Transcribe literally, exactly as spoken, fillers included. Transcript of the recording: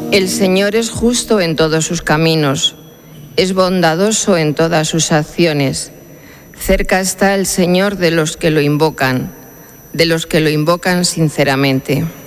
El Señor es justo en todos sus caminos, es bondadoso en todas sus acciones. Cerca está el Señor de los que lo invocan, de los que lo invocan sinceramente.